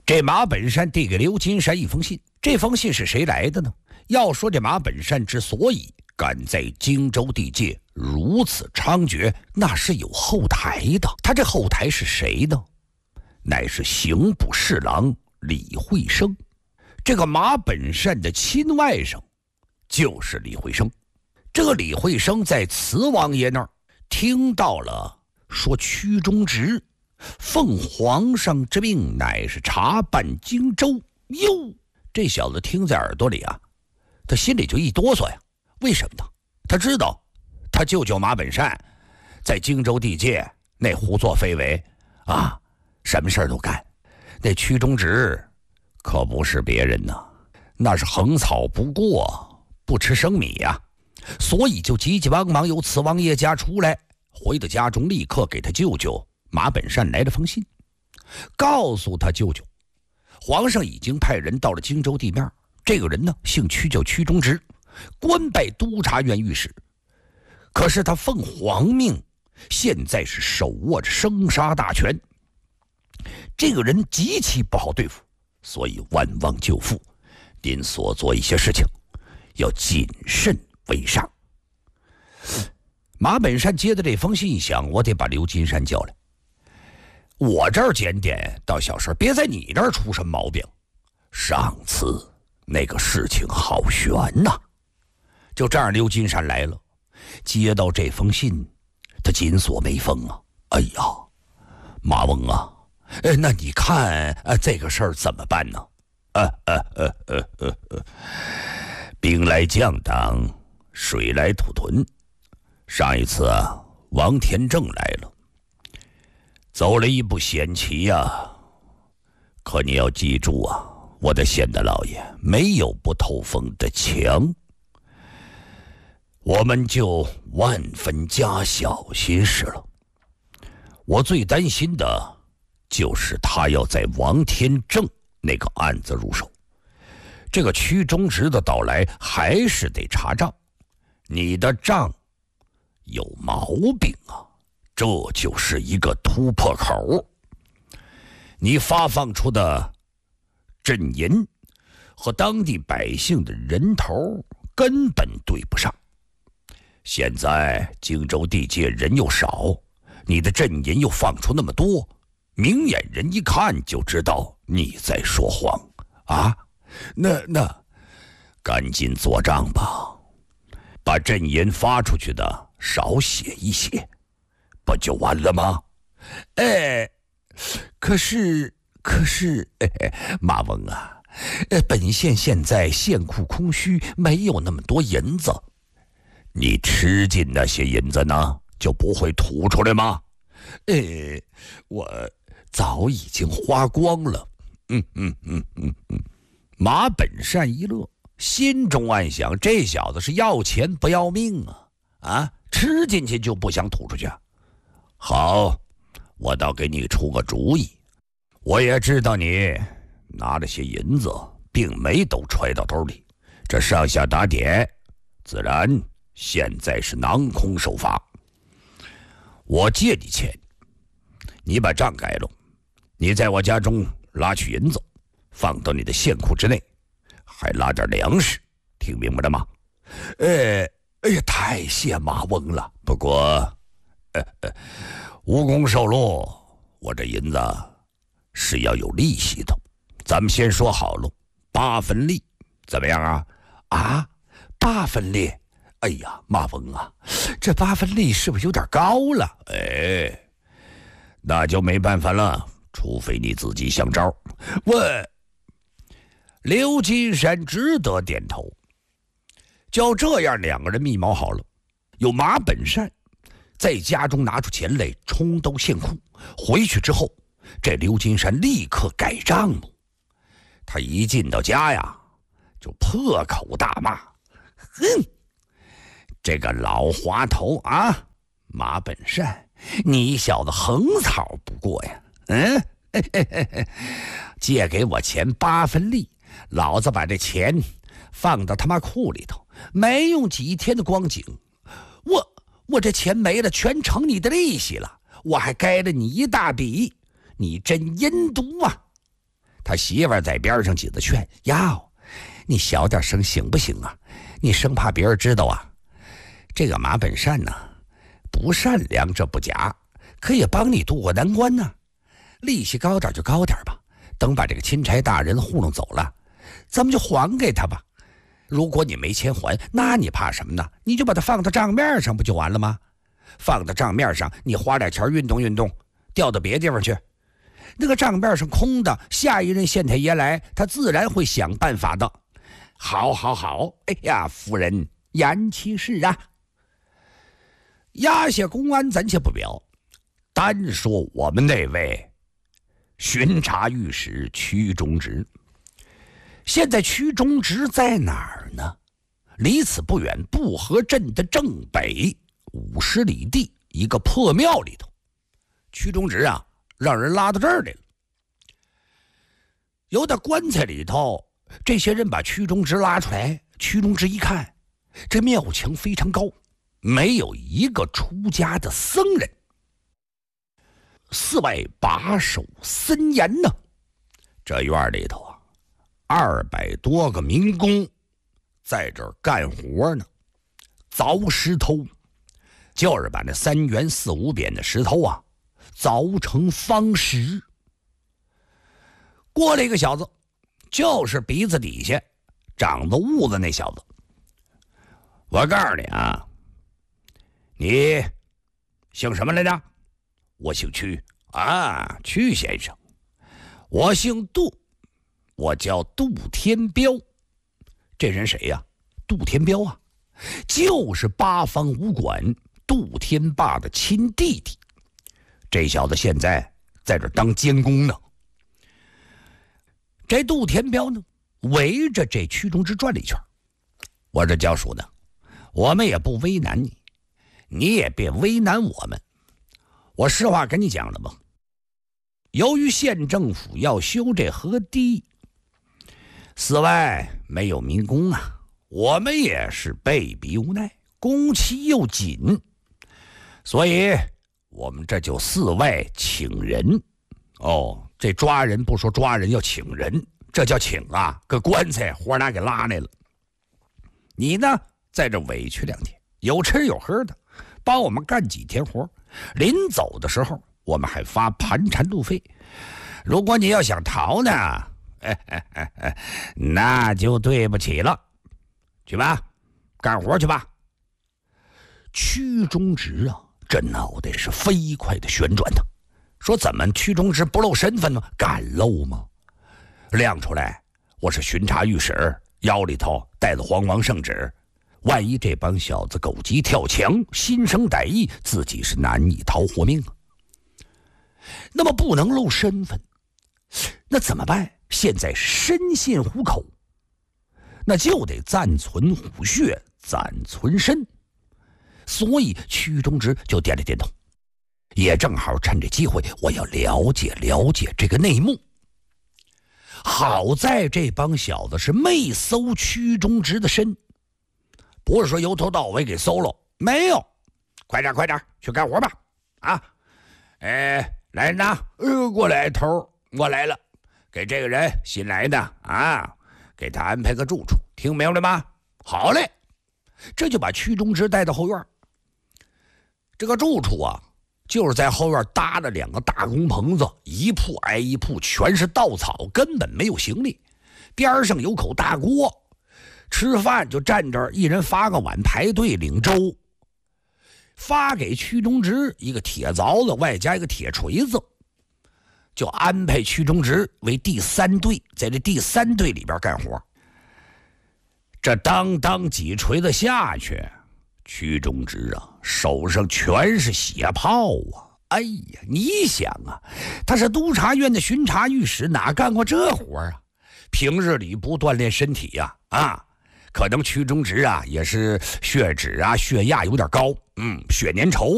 这马本善递给刘金山一封信，这封信是谁来的呢？要说这马本善之所以敢在荆州地界如此猖獗，那是有后台的。他这后台是谁呢？乃是刑部侍郎李惠生。这个马本善的亲外甥就是李惠生。这个李惠生在慈王爷那儿听到了说屈中直奉皇上之命，乃是查办荆州。哟，这小子听在耳朵里啊，他心里就一哆嗦呀。为什么呢？他知道他舅舅马本善在荆州地界那胡作非为啊，什么事儿都干。那屈中直可不是别人呐，那是横草不过不吃生米呀。所以就急急忙忙由慈王爷家出来，回到家中，立刻给他舅舅马本善来了封信，告诉他舅舅，皇上已经派人到了荆州地面。这个人呢，姓屈，叫屈中直，官拜督察院御史。可是他奉皇命，现在是手握着生杀大权。这个人极其不好对付，所以万望舅父，您所做一些事情要谨慎为上。马本善接的这封信一想，我得把刘金山叫来。我这儿检点到小事，别在你这儿出什么毛病。上次那个事情好悬呐。就这样，刘金山来了，接到这封信，他紧锁眉峰啊。哎呀，马翁啊，那你看这个事儿怎么办呢？兵来将挡，水来土屯。上一次王天正来了，走了一步险棋呀。可你要记住啊，我的县大老爷没有不透风的墙，我们就万分加小心事了。我最担心的就是他要在王天正那个案子入手。这个屈中直的到来还是得查账，你的账有毛病啊，这就是一个突破口。你发放出的赈银和当地百姓的人头根本对不上。现在荆州地界人又少，你的赈银又放出那么多，明眼人一看就知道你在说谎啊！那赶紧做账吧，把赈银发出去的少写一些，不就完了吗？可是，马翁啊，本县现在县库空虚，没有那么多银子。你吃进那些银子呢，就不会吐出来吗？我早已经花光了。马本善一乐，心中暗想，这小子是要钱不要命啊！吃进去就不想吐出去。好，我倒给你出个主意。我也知道你拿了些银子，并没都揣到兜里，这上下打点，自然现在是囊空手法。我借你钱，你把账改了，你在我家中拉取银子，放到你的县库之内，还拉点粮食，听明白了吗？太谢马翁了。不过，无功受禄，我这银子是要有利息的。咱们先说好了，8分利，怎么样啊？8分利？哎呀，马翁啊，这8分利是不是有点高了？那就没办法了，除非你自己想招。刘金山只得点头。就这样，两个人密谋好了，有马本善在家中拿出钱来充兜县库。回去之后，这刘金山立刻改账目。他一进到家呀，就破口大骂：这个老滑头啊，马本善，你小子横草不过呀！借给我钱8分利，老子把这钱放到他妈库里头，没用几天的光景，我这钱没了，全成你的利息了，我还该了你一大笔，你真阴毒啊！ 他媳妇儿在边上挤着劝：“呀，你小点声行不行啊？你生怕别人知道啊。这个马本善呢，不善良这不假，可以帮你渡过难关呢。利息高点就高点吧，等把这个钦差大人糊弄走了，咱们就还给他吧。如果你没钱还，那你怕什么呢？你就把它放到账面上不就完了吗？放到账面上，你花点钱运动运动，调到别地方去。那个账面上空的，下一任县太爷来，他自然会想办法的。好，哎呀，夫人言其是啊。衙下公安咱且不表，单说我们那位巡查御史屈中直。现在屈中直在哪儿呢？离此不远，布河镇的正北50里地一个破庙里头。屈中直啊，让人拉到这儿来了。由到棺材里头，这些人把屈中直拉出来。屈中直一看，这庙墙非常高，没有一个出家的僧人，寺外把守森严呢。这院里头啊，200多个民工在这儿干活呢，凿石头，就是把那3圆4、5扁的石头啊凿成方石。过来一个小子，就是鼻子底下长着痦子那小子。我告诉你啊，你姓什么来着？我姓屈啊，屈先生。我姓杜，我叫杜天彪。这人谁呀？杜天彪啊，就是八方武馆杜天霸的亲弟弟。这小子现在在这当监工呢。这杜天彪呢，围着这屈中直转了一圈。我这教书呢，我们也不为难你，你也别为难我们。我实话跟你讲了吧，由于县政府要修这河堤，寺外没有民工啊，我们也是被逼无奈，工期又紧，所以我们这就寺外请人。哦，这抓人不说抓人，要请人，这叫请啊，个棺材活拿给拉来了。你呢，在这委屈2天，有吃有喝的，帮我们干几天活，临走的时候我们还发盘缠路费。如果你要想逃呢，那就对不起了。去吧，干活去吧。屈中直啊，这脑袋是飞快的旋转的，说怎么屈中直不露身份吗？敢露吗？亮出来，我是巡查御史，腰里头带着皇王圣旨，万一这帮小子狗急跳墙，心生歹意，自己是难以逃活命啊。那么不能露身份，那怎么办？现在深陷虎口，那就得暂存虎穴，暂存身。所以屈中直就点了点头，也正好趁这机会，我要了解了解这个内幕。好在这帮小子是没搜屈中直的身，不是说由头到尾给搜了，没有。快点去干活吧。啊，来人呐，过来，头，我来了，给这个人新来的啊，给他安排个住处，听明白吗？好嘞。这就把屈中直带到后院。这个住处啊，就是在后院搭了2个大工棚子，一铺挨一铺，全是稻草，根本没有行李。边上有口大锅，吃饭就站这儿，一人发个碗，排队领粥。发给屈中直一个铁凿子，外加一个铁锤子，就安排屈中直为第3队，在这第3队里边干活。这当几锤子下去，屈中直啊，手上全是血泡啊！哎呀，你想啊，他是督察院的巡查御史，哪干过这活啊？平日里不锻炼身体呀，可能屈中直啊也是血脂啊、血压有点高，血粘稠。